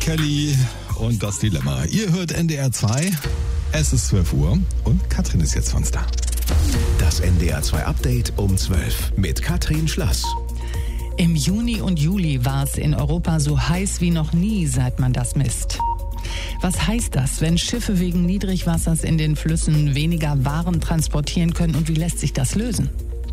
Kelly und das Dilemma. Ihr hört NDR 2, es ist 12 Uhr und Katrin ist jetzt für uns da. Das NDR 2 Update um 12 mit Katrin Schlass. Im Juni und Juli war es in Europa so heiß wie noch nie, seit man das misst. Was heißt das, wenn Schiffe wegen Niedrigwassers in den Flüssen weniger Waren transportieren können und wie lässt sich das lösen?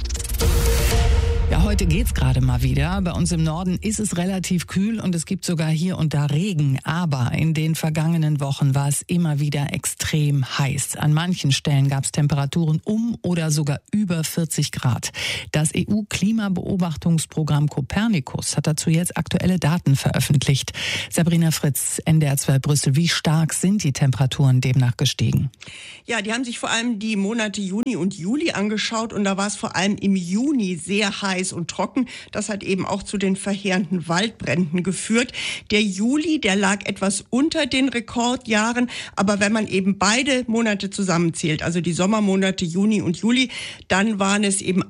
Ja, heute geht's gerade mal wieder. Bei uns im Norden ist es relativ kühl und es gibt sogar hier und da Regen. Aber in den vergangenen Wochen war es immer wieder extrem heiß. An manchen Stellen gab es Temperaturen um oder sogar über 40 Grad. Das EU-Klimabeobachtungsprogramm Copernicus hat dazu jetzt aktuelle Daten veröffentlicht. Sabrina Fritz, NDR 2 Brüssel. Wie stark sind die Temperaturen demnach gestiegen? Ja, die haben sich vor allem die Monate Juni und Juli angeschaut und da war es vor allem im Juni sehr heiß und trocken. Das hat eben auch zu den verheerenden Waldbränden geführt. Der Juli, der lag etwas unter den Rekordjahren, aber wenn man eben beide Monate zusammenzählt, also die Sommermonate Juni und Juli, dann waren es eben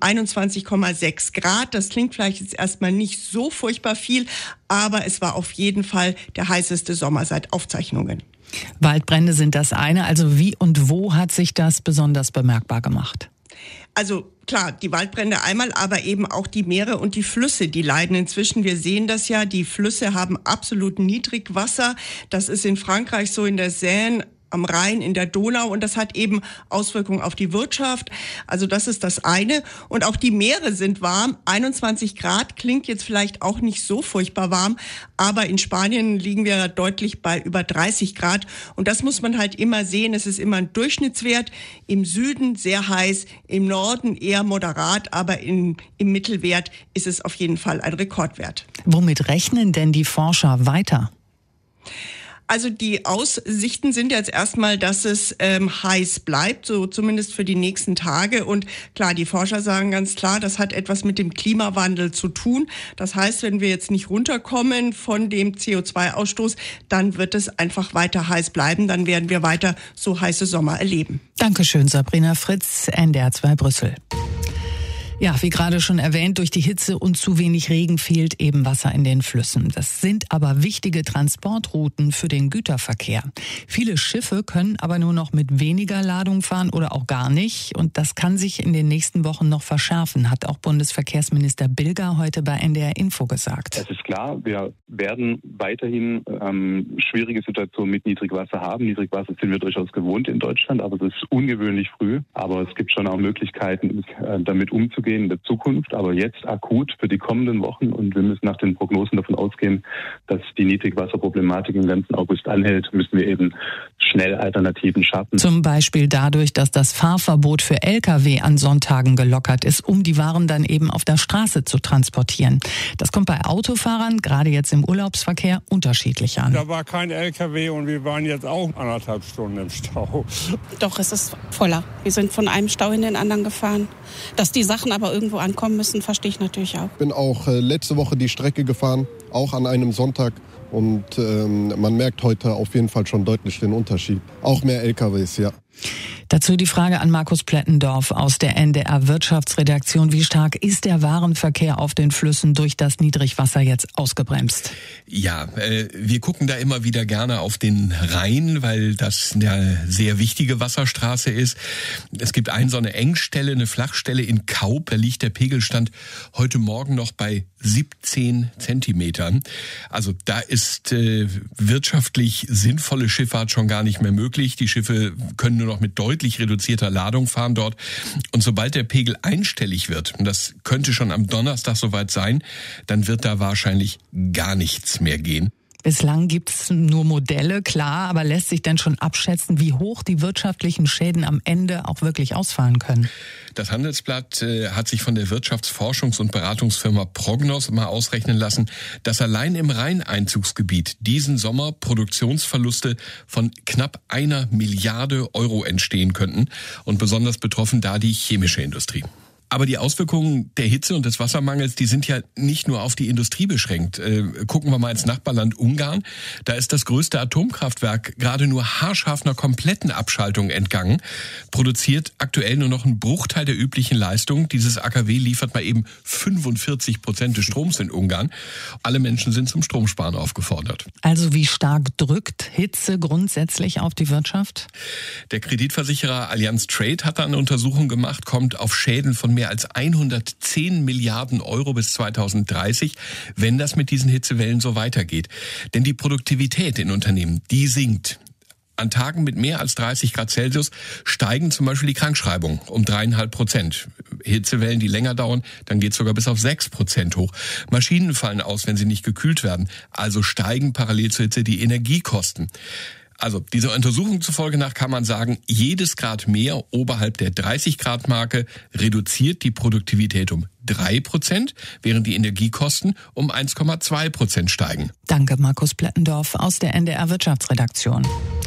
21,6 Grad. Das klingt vielleicht jetzt erstmal nicht so furchtbar viel, aber es war auf jeden Fall der heißeste Sommer seit Aufzeichnungen. Waldbrände sind das eine. Also wie und wo hat sich das besonders bemerkbar gemacht? Also klar, die Waldbrände einmal, aber eben auch die Meere und die Flüsse, die leiden inzwischen. Wir sehen das ja, die Flüsse haben absolut Niedrigwasser. Das ist in Frankreich so, in der Seine, am Rhein, in der Donau und das hat eben Auswirkungen auf die Wirtschaft. Also das ist das eine. Und auch die Meere sind warm. 21 Grad klingt jetzt vielleicht auch nicht so furchtbar warm, aber in Spanien liegen wir deutlich bei über 30 Grad. Und das muss man halt immer sehen. Es ist immer ein Durchschnittswert. Im Süden sehr heiß, im Norden eher moderat, aber im Mittelwert ist es auf jeden Fall ein Rekordwert. Womit rechnen denn die Forscher weiter? Also die Aussichten sind jetzt erstmal, dass es heiß bleibt, so zumindest für die nächsten Tage. Und klar, die Forscher sagen ganz klar, das hat etwas mit dem Klimawandel zu tun. Das heißt, wenn wir jetzt nicht runterkommen von dem CO2-Ausstoß, dann wird es einfach weiter heiß bleiben. Dann werden wir weiter so heiße Sommer erleben. Dankeschön, Sabrina Fritz, NDR 2 Brüssel. Ja, wie gerade schon erwähnt, durch die Hitze und zu wenig Regen fehlt eben Wasser in den Flüssen. Das sind aber wichtige Transportrouten für den Güterverkehr. Viele Schiffe können aber nur noch mit weniger Ladung fahren oder auch gar nicht. Und das kann sich in den nächsten Wochen noch verschärfen, hat auch Bundesverkehrsminister Bilger heute bei NDR Info gesagt. Es ist klar, wir werden weiterhin schwierige Situationen mit Niedrigwasser haben. Niedrigwasser sind wir durchaus gewohnt in Deutschland, aber es ist ungewöhnlich früh. Aber es gibt schon auch Möglichkeiten, damit umzugehen in der Zukunft, aber jetzt akut für die kommenden Wochen und wir müssen nach den Prognosen davon ausgehen, dass die Niedrigwasserproblematik im ganzen August anhält, müssen wir eben schnell Alternativen schaffen. Zum Beispiel dadurch, dass das Fahrverbot für Lkw an Sonntagen gelockert ist, um die Waren dann eben auf der Straße zu transportieren. Das kommt bei Autofahrern, gerade jetzt im Urlaubsverkehr, unterschiedlich an. Da war kein Lkw und wir waren jetzt auch 1,5 Stunden im Stau. Doch, es ist voller. Wir sind von einem Stau in den anderen gefahren. Dass die Sachen aber irgendwo ankommen müssen, verstehe ich natürlich auch. Ich bin auch letzte Woche die Strecke gefahren, auch an einem Sonntag. Und man merkt heute auf jeden Fall schon deutlich den Unterschied. Auch mehr LKWs, ja. Dazu die Frage an Markus Plettendorf aus der NDR Wirtschaftsredaktion. Wie stark ist der Warenverkehr auf den Flüssen durch das Niedrigwasser jetzt ausgebremst? Ja, wir gucken da immer wieder gerne auf den Rhein, weil das eine sehr wichtige Wasserstraße ist. Es gibt so eine Engstelle, eine Flachstelle in Kaup. Da liegt der Pegelstand heute Morgen noch bei 17 Zentimetern. Also da ist wirtschaftlich sinnvolle Schifffahrt schon gar nicht mehr möglich. Die Schiffe können nur noch mit deutlich reduzierter Ladung fahren dort. Und sobald der Pegel einstellig wird, und das könnte schon am Donnerstag soweit sein, dann wird da wahrscheinlich gar nichts mehr gehen. Bislang gibt's nur Modelle, klar, aber lässt sich denn schon abschätzen, wie hoch die wirtschaftlichen Schäden am Ende auch wirklich ausfallen können? Das Handelsblatt hat sich von der Wirtschaftsforschungs- und Beratungsfirma Prognos mal ausrechnen lassen, dass allein im Rheineinzugsgebiet diesen Sommer Produktionsverluste von knapp 1 Milliarde Euro entstehen könnten. Und besonders betroffen da die chemische Industrie. Aber die Auswirkungen der Hitze und des Wassermangels, die sind ja nicht nur auf die Industrie beschränkt. Gucken wir mal ins Nachbarland Ungarn. Da ist das größte Atomkraftwerk gerade nur haarscharf einer kompletten Abschaltung entgangen. Produziert aktuell nur noch einen Bruchteil der üblichen Leistung. Dieses AKW liefert mal eben 45% des Stroms in Ungarn. Alle Menschen sind zum Stromsparen aufgefordert. Also wie stark drückt Hitze grundsätzlich auf die Wirtschaft? Der Kreditversicherer Allianz Trade hat da eine Untersuchung gemacht, kommt auf Schäden von mehr als 110 Milliarden Euro bis 2030, wenn das mit diesen Hitzewellen so weitergeht. Denn die Produktivität in Unternehmen, die sinkt. An Tagen mit mehr als 30 Grad Celsius steigen zum Beispiel die Krankschreibungen um 3,5%. Hitzewellen, die länger dauern, dann geht es sogar bis auf 6% hoch. Maschinen fallen aus, wenn sie nicht gekühlt werden. Also steigen parallel zur Hitze die Energiekosten. Also dieser Untersuchung zufolge nach kann man sagen, jedes Grad mehr oberhalb der 30-Grad-Marke reduziert die Produktivität um 3%, während die Energiekosten um 1,2% steigen. Danke, Markus Plettendorf aus der NDR Wirtschaftsredaktion.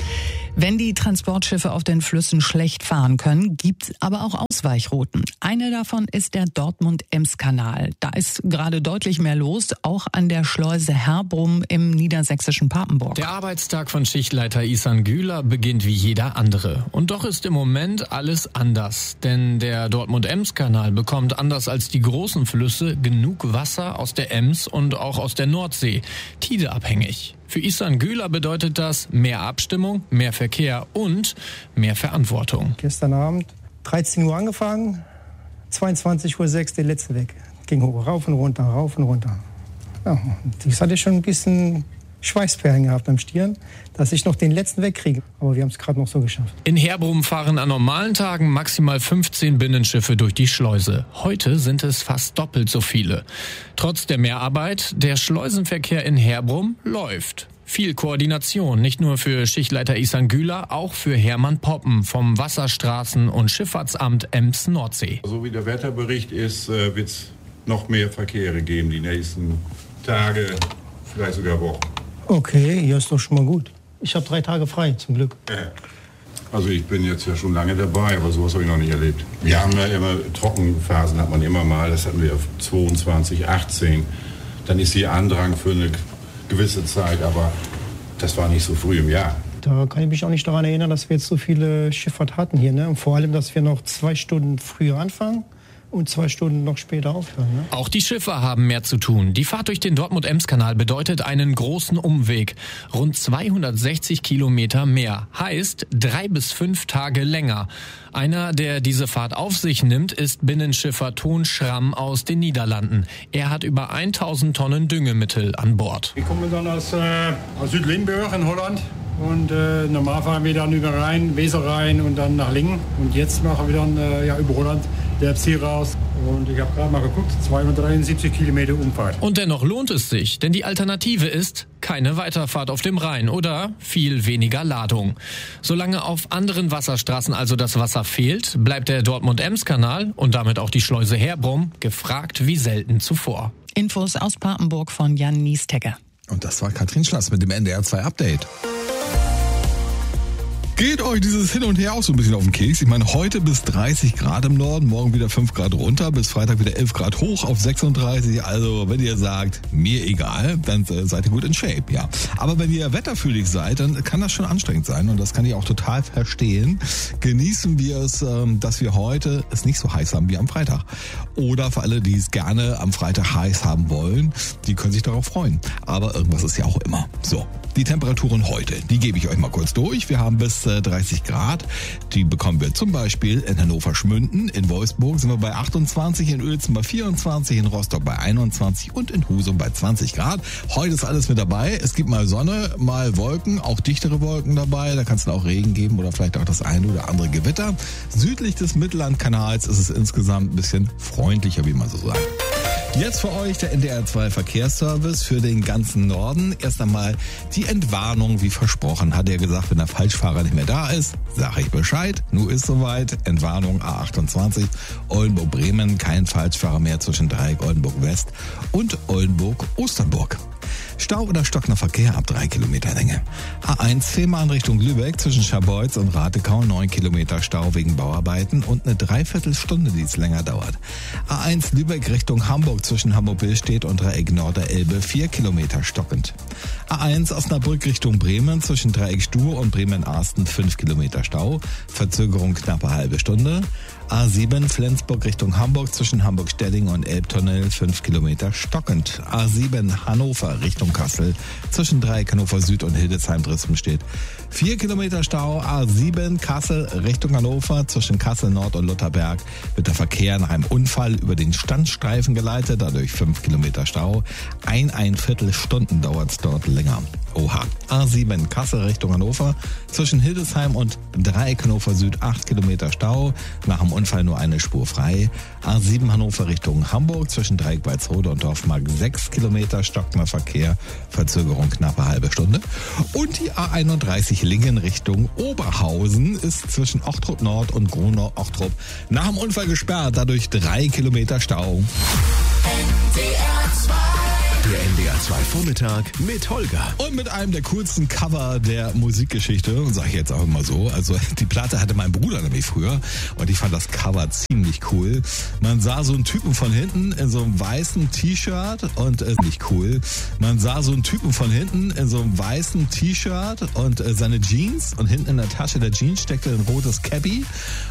Wenn die Transportschiffe auf den Flüssen schlecht fahren können, gibt's aber auch Ausweichrouten. Eine davon ist der Dortmund-Ems-Kanal. Da ist gerade deutlich mehr los, auch an der Schleuse Herbrum im niedersächsischen Papenburg. Der Arbeitstag von Schichtleiter Ihsan Güler beginnt wie jeder andere. Und doch ist im Moment alles anders. Denn der Dortmund-Ems-Kanal bekommt anders als die großen Flüsse genug Wasser aus der Ems und auch aus der Nordsee, tideabhängig. Für Ihsan Güler bedeutet das mehr Abstimmung, mehr Verkehr und mehr Verantwortung. Gestern Abend 13 Uhr angefangen, 22:06 Uhr der letzte weg. Ging hoch, rauf und runter, rauf und runter. Ja, das hatte schon ein bisschen Schweißperlen gehabt am Stirn, dass ich noch den letzten wegkriege. Aber wir haben es gerade noch so geschafft. In Herbrum fahren an normalen Tagen maximal 15 Binnenschiffe durch die Schleuse. Heute sind es fast doppelt so viele. Trotz der Mehrarbeit, der Schleusenverkehr in Herbrum läuft. Viel Koordination, nicht nur für Schichtleiter Ihsan Güler, auch für Hermann Poppen vom Wasserstraßen- und Schifffahrtsamt Ems-Nordsee. So wie der Wetterbericht ist, wird es noch mehr Verkehre geben, die nächsten Tage, vielleicht sogar Wochen. Okay, ja, ist doch schon mal gut. Ich habe 3 Tage frei, zum Glück. Also ich bin jetzt ja schon lange dabei, aber sowas habe ich noch nicht erlebt. Wir haben ja immer Trockenphasen, hat man immer mal. Das hatten wir auf 22, 18. Dann ist hier Andrang für eine gewisse Zeit, aber das war nicht so früh im Jahr. Da kann ich mich auch nicht daran erinnern, dass wir jetzt so viele Schifffahrt hatten hier. Ne? Und vor allem, dass wir noch 2 Stunden früher anfangen und 2 Stunden noch später aufhören. Ne? Auch die Schiffer haben mehr zu tun. Die Fahrt durch den Dortmund-Ems-Kanal bedeutet einen großen Umweg. Rund 260 Kilometer mehr. Heißt 3 bis 5 Tage länger. Einer, der diese Fahrt auf sich nimmt, ist Binnenschiffer Toon Schramm aus den Niederlanden. Er hat über 1000 Tonnen Düngemittel an Bord. Wir kommen dann aus Süd-Limburg in Holland. Und normal fahren wir dann über Rhein, Weser Rhein und dann nach Lingen. Und jetzt machen wir dann über Holland der Ziel raus. Und ich habe gerade mal geguckt, 273 Kilometer Umfahrt. Und dennoch lohnt es sich, denn die Alternative ist keine Weiterfahrt auf dem Rhein oder viel weniger Ladung. Solange auf anderen Wasserstraßen also das Wasser fehlt, bleibt der Dortmund-Ems-Kanal und damit auch die Schleuse Herbrum gefragt wie selten zuvor. Infos aus Papenburg von Jan Niestegger. Und das war Katrin Schlass mit dem NDR 2 Update. Geht euch dieses Hin und Her auch so ein bisschen auf den Keks? Ich meine, heute bis 30 Grad im Norden, morgen wieder 5 Grad runter, bis Freitag wieder 11 Grad hoch auf 36. Also, wenn ihr sagt, mir egal, dann seid ihr gut in Shape, ja. Aber wenn ihr wetterfühlig seid, dann kann das schon anstrengend sein und das kann ich auch total verstehen. Genießen wir es, dass wir heute es nicht so heiß haben wie am Freitag. Oder für alle, die es gerne am Freitag heiß haben wollen, die können sich darauf freuen. Aber irgendwas ist ja auch immer. So, die Temperaturen heute, die gebe ich euch mal kurz durch. Wir haben bis 30 Grad. Die bekommen wir zum Beispiel in Hannover-Schmünden. In Wolfsburg sind wir bei 28, in Uelzen bei 24, in Rostock bei 21 und in Husum bei 20 Grad. Heute ist alles mit dabei. Es gibt mal Sonne, mal Wolken, auch dichtere Wolken dabei. Da kann es dann auch Regen geben oder vielleicht auch das eine oder andere Gewitter. Südlich des Mittellandkanals ist es insgesamt ein bisschen freundlicher, wie man so sagt. Jetzt für euch der NDR 2 Verkehrsservice für den ganzen Norden. Erst einmal die Entwarnung, wie versprochen, hat er gesagt, wenn der Falschfahrer nicht mehr da ist, sage ich Bescheid. Nun ist soweit. Entwarnung A28, Oldenburg-Bremen, kein Falschfahrer mehr zwischen Dreieck Oldenburg-West und Oldenburg-Osternburg. Stau oder stockender Verkehr ab 3 Kilometer Länge. A1 Fehmarn Richtung Lübeck zwischen Scharbeutz und Ratekau 9 Kilometer Stau wegen Bauarbeiten und eine Dreiviertelstunde, die es länger dauert. A1 Lübeck Richtung Hamburg zwischen Hamburg-Billstedt und Dreieck Nord der Elbe 4 Kilometer stockend. A1 Osnabrück Richtung Bremen zwischen Dreieck Stuhr und Bremen-Arsten 5 Kilometer Stau, Verzögerung knappe halbe Stunde. A7 Flensburg Richtung Hamburg zwischen Hamburg-Stelling und Elbtunnel 5 Kilometer stockend. A7 Hannover Richtung Kassel zwischen Dreieck Hannover Süd und Hildesheim-Dresden steht 4 Kilometer Stau. A7 Kassel Richtung Hannover zwischen Kassel Nord und Lutherberg wird der Verkehr nach einem Unfall über den Standstreifen geleitet, dadurch 5 Kilometer Stau. Ein Viertelstunden dauert es dort länger. Oha. A7 Kassel Richtung Hannover zwischen Hildesheim und Dreieck Hannover Süd 8 Kilometer Stau. Nach dem Unfall nur eine Spur frei. A7 Hannover Richtung Hamburg zwischen Dreieck Walsrode und Dorfmark 6 Kilometer stockender Verkehr. Verzögerung knappe halbe Stunde. Und die A31 Lingen Richtung Oberhausen ist zwischen Ochtrup Nord und Gronau-Ochtrup nach dem Unfall gesperrt. Dadurch 3 Kilometer Stau. Der NDR 2 Vormittag mit Holger. Und mit einem der coolsten Cover der Musikgeschichte, sag ich jetzt auch immer so. Also die Platte hatte mein Bruder nämlich früher und ich fand das Cover ziemlich cool. Man sah so einen Typen von hinten in so einem weißen T-Shirt und nicht cool. Man sah so einen Typen von hinten in so einem weißen T-Shirt und seine Jeans und hinten in der Tasche der Jeans steckte ein rotes Cappy